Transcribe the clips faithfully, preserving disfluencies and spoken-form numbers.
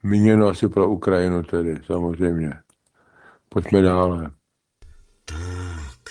míněno asi pro Ukrajinu tedy, samozřejmě. Pojďme dále. Tak,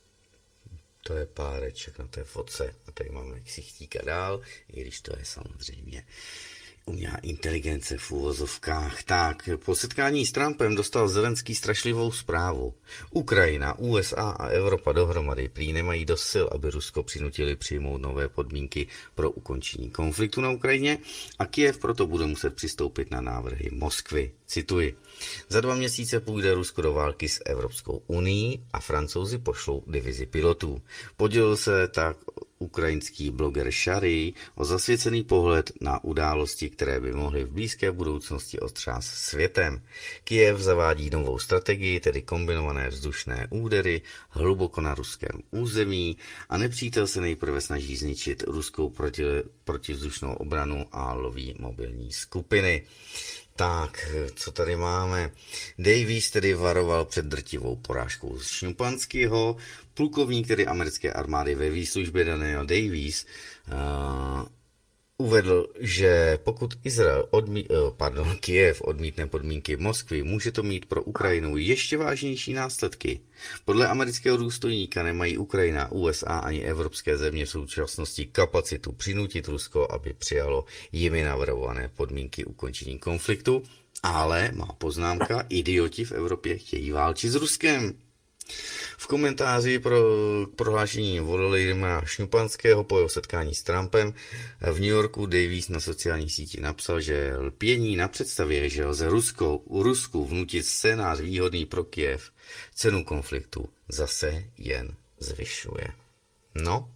to je páreček na té fotce. A tady máme ksichtíka dál, i když to je samozřejmě umělá inteligence v úvozovkách. Tak, po setkání s Trumpem dostal Zelenský strašlivou zprávu. Ukrajina, U S A a Evropa dohromady prý nemají dost sil, aby Rusko přinutili přijmout nové podmínky pro ukončení konfliktu na Ukrajině a Kyjev proto bude muset přistoupit na návrhy Moskvy. Cituji. Za dva měsíce půjde Rusko do války s Evropskou unií a Francouzi pošlou divizi pilotů. Podělil se tak ukrajinský bloger Shari o zasvěcený pohled na události, které by mohly v blízké budoucnosti otřást světem. Kyjev zavádí novou strategii, tedy kombinované vzdušné údery hluboko na ruském území a nepřítel se nejprve snaží zničit ruskou proti, protivzdušnou obranu a loví mobilní skupiny. Tak, co tady máme? Davies tedy varoval před drtivou porážkou z Šimpanského. Plukovník tedy americké armády ve výslužbě Daniel Davies uh, uvedl, že pokud Izrael odmí, pardon, Kyjev odmítne podmínky Moskvy, může to mít pro Ukrajinu ještě vážnější následky. Podle amerického důstojníka nemají Ukrajina, U S A ani evropské země v současnosti kapacitu přinutit Rusko, aby přijalo jimi navrhované podmínky ukončení konfliktu, ale má poznámka, idioti v Evropě chtějí válčit s Ruskem. V komentáři pro prohlášení Volodymyra Štěpánského po jeho setkání s Trumpem v New Yorku Davies na sociální síti napsal, že lpění na představě, že lze Rusko, u Rusku vnutit scénář výhodný pro Kyjev, cenu konfliktu zase jen zvyšuje. No,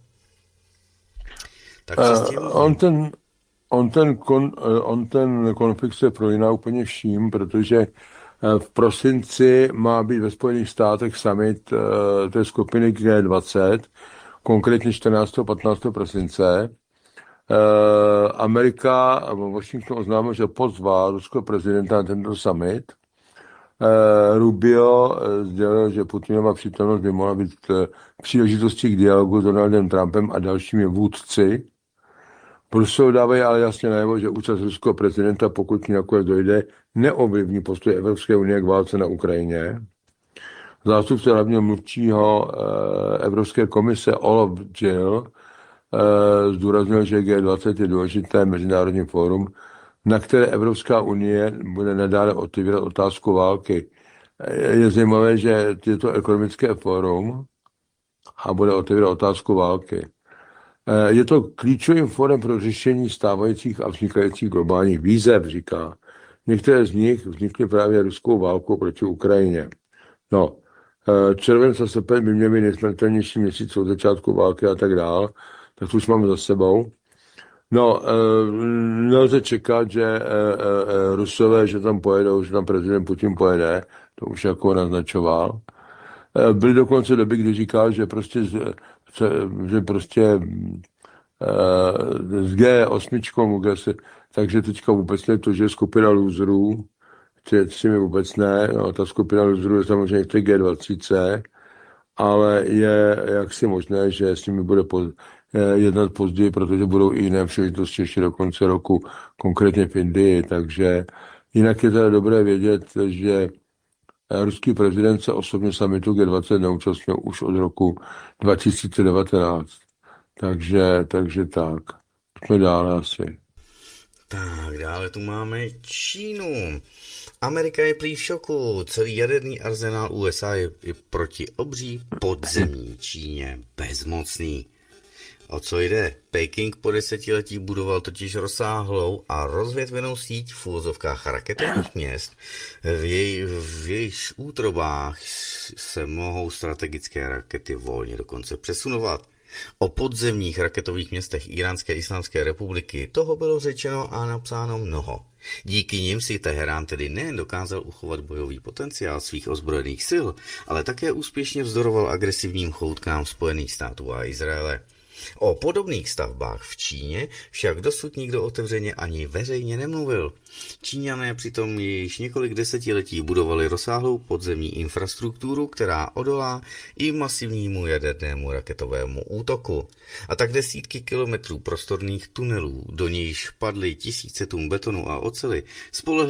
tak co s tím? Uh, on ten, on ten, kon, on ten konflikt se prolíná úplně vším, protože v prosinci má být ve Spojených státech summit té skupiny G dvacet, konkrétně čtrnáctého a patnáctého prosince. Amerika, Washington oznámil, že pozval ruského prezidenta na tento summit. Rubio sdělil, že Putinova přítomnost by mohla být příležitostí k dialogu s Donaldem Trumpem a dalšími vůdci. Bruselu dávají ale jasně najevo, že účast ruského prezidenta, pokud nakonec dojde, neovlivní postoj Evropské unie k válce na Ukrajině. Zástupce hlavního mluvčího Evropské komise Olaf Jill zdůraznil, že G dvacet je důležité mezinárodní fórum, na které Evropská unie bude nadále otevírat otázku války. Je zajímavé, že je to ekonomické fórum a bude otevírat otázku války. Je to klíčovým fórem pro řešení stávajících a vznikajících globálních výzev, říká. Některé z nich vznikly právě ruskou válkou proti Ukrajině. No, červenec a srpen by měly být nejsmrtelnější měsíc od začátku války a tak dál, tak to už máme za sebou. No, nelze čekat, že Rusové, že tam pojedou, že tam prezident Putin pojede, to už jako naznačoval. Byly dokonce doby, kdy říkal, že prostě že prostě z G osm, takže teďka vůbec ne to, že je skupina loserů, s tím vůbec ne, no, ta skupina loserů je samozřejmě v G dvacet, ale je jaksi možné, že s nimi bude poz, jednat později, protože budou i jiné příležitosti ještě do konce roku, konkrétně v Indii, takže jinak je teda dobré vědět, že ruský prezident se osobně summitu G dvacet neúčastnil už od roku dva tisíce devatenáct. Takže, takže tak. Pojďme dále asi. Tak, dále tu máme Čínu. Amerika je prý v šoku. Celý jaderný arzenál U S A je, je proti obří podzemní Číně bezmocný. O co jde? Peking po desetiletí budoval totiž rozsáhlou a rozvětvenou síť v úvozovkách raketových měst. V, jej, v jejich útrobách se mohou strategické rakety volně dokonce přesunovat. O podzemních raketových městech Íránské islámské republiky toho bylo řečeno a napsáno mnoho. Díky nim si Teherán tedy nejen dokázal uchovat bojový potenciál svých ozbrojených sil, ale také úspěšně vzdoroval agresivním choutkám Spojených států a Izraele. O podobných stavbách v Číně však dosud nikdo otevřeně ani veřejně nemluvil. Číňané přitom již několik desetiletí budovali rozsáhlou podzemní infrastrukturu, která odolá i masivnímu jadernému raketovému útoku. A tak desítky kilometrů prostorných tunelů, do nichž padly tisíce tun betonu a oceli, spolehli